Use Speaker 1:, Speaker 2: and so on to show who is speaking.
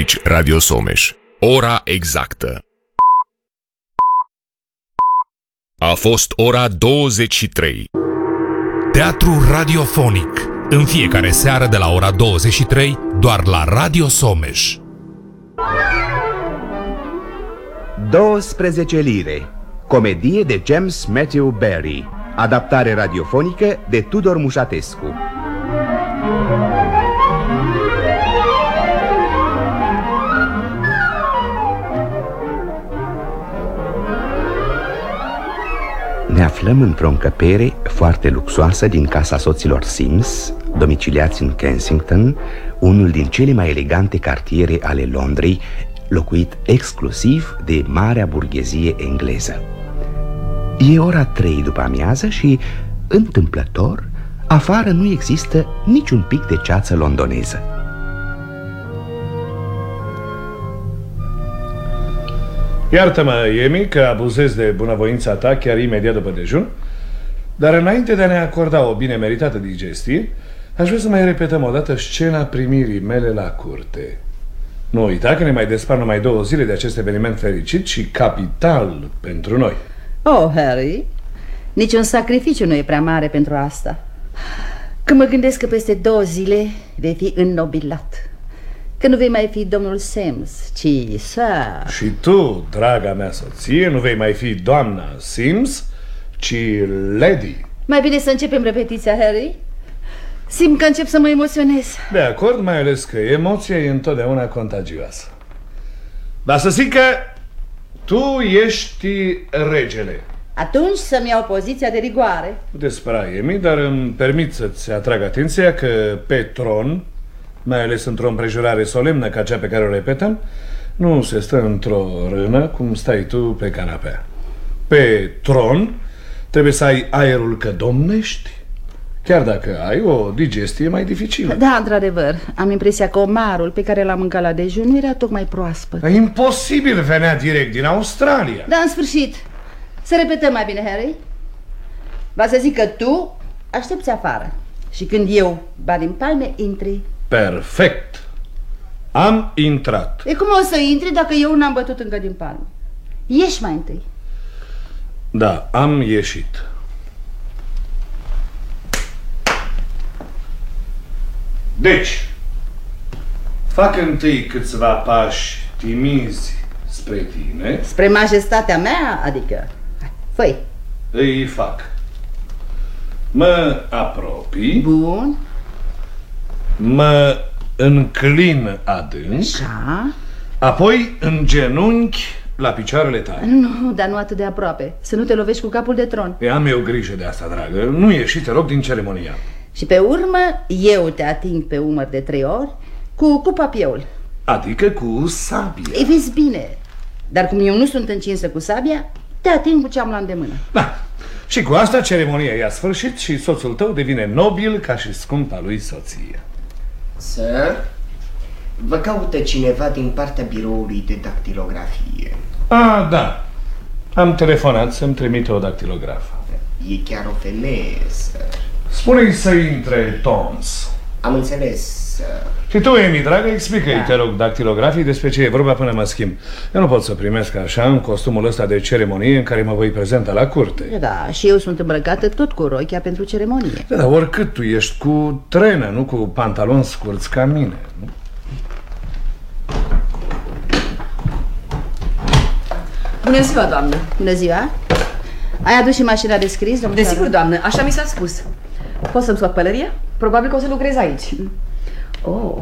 Speaker 1: Aici Radio Someș. Ora exactă. A fost ora 23.
Speaker 2: Teatru radiofonic. În fiecare seară de la ora 23, doar la Radio Someș.
Speaker 3: 12 lire. Comedie de James Matthew Barrie. Adaptare radiofonică de Tudor Mușatescu. Ne aflăm într-o încăpere foarte luxoasă din casa soților Sims, domiciliați în Kensington, unul din cele mai elegante cartiere ale Londrei, locuit exclusiv de marea burghezie engleză. E ora 3 după amiază și, întâmplător, afară nu există niciun pic de ceață londoneză.
Speaker 4: Iartă-mă, Emi, că abuzez de bunăvoința ta chiar imediat după dejun, dar înainte de a ne acorda o bine meritată digestie, aș vrea să mai repetăm o dată scena primirii mele la curte. Nu uita că ne mai despart numai 2 zile de acest eveniment fericit și capital pentru noi.
Speaker 5: Oh, Harry, niciun sacrificiu nu e prea mare pentru asta. Când mă gândesc că peste 2 zile vei fi înnobilat, că nu vei mai fi domnul Sims, ci Sir.
Speaker 4: Și tu, draga mea soție, nu vei mai fi doamna Sims, ci Lady.
Speaker 5: Mai bine să începem repetiția, Harry. Simt că încep să mă emoționez.
Speaker 4: De acord, mai ales că emoția e întotdeauna contagioasă. Dar să zic că tu ești regele.
Speaker 5: Atunci să-mi iau poziția de rigoare.
Speaker 4: Nu te spera, Emi, dar îmi permit să-ți atrag atenția că pe tron, mai ales într-o împrejurare solemnă ca cea pe care o repetăm, nu se stă într-o rână cum stai tu pe canapea. Pe tron trebuie să ai aerul că domnești, chiar dacă ai o digestie mai dificilă.
Speaker 5: Da, într-adevăr, am impresia că omarul pe care l-am mâncat la dejun nu era tocmai proaspăt.
Speaker 4: Imposibil, venea direct din Australia.
Speaker 5: Da, în sfârșit. Să repetăm mai bine, Harry. Va să zic că tu aștepți afară și când eu bat din palme, intri.
Speaker 4: Perfect. Am intrat.
Speaker 5: E cum o să intri dacă eu n-am bătut încă din palme? Ieși mai întâi.
Speaker 4: Da, am ieșit. Deci, fac întâi câțiva pași timizi spre tine.
Speaker 5: Spre majestatea mea, adică? Făi.
Speaker 4: Îi fac. Mă apropii.
Speaker 5: Bun.
Speaker 4: Mă înclin adânc.
Speaker 5: Așa.
Speaker 4: Apoi în genunchi la picioarele tale.
Speaker 5: Nu, dar nu atât de aproape. Să nu te lovești cu capul de tron.
Speaker 4: Am eu grijă de asta, dragă. Nu ieși, te rog, din ceremonia.
Speaker 5: Și pe urmă, eu te ating pe umăr de 3 ori cu papieul.
Speaker 4: Adică cu sabia.
Speaker 5: Ei, vezi bine. Dar cum eu nu sunt încinsă cu sabia, te ating cu ce am la îndemână.
Speaker 4: Da. Și cu asta ceremonia i-a sfârșit și soțul tău devine nobil ca și scumpa lui soție.
Speaker 6: Sir, vă caută cineva din partea biroului de dactilografie.
Speaker 4: Ah, da. Am telefonat să-mi trimite o dactilografă.
Speaker 6: E chiar o femeie, sir.
Speaker 4: Spune-i să intre, Toms.
Speaker 6: Am înțeles, sir.
Speaker 4: Și tu, Emi, dragă, explică-i, te rog, dactilografii despre ce e vorba până mă schimb. Eu nu pot să primesc așa în costumul ăsta de ceremonie în care mă voi prezenta la curte.
Speaker 5: Da, și eu sunt îmbrăcată tot cu rochia pentru ceremonie.
Speaker 4: Da, dar oricât tu ești cu trenă, nu cu pantaloni scurți ca mine, nu?
Speaker 7: Bună ziua, doamnă.
Speaker 5: Bună ziua. Ai adus și mașina de scris, domnule?
Speaker 7: Desigur, doamnă, așa mi s-a spus. Poți să-mi scot pălăria? Probabil că o să lucrez aici.
Speaker 5: Oh.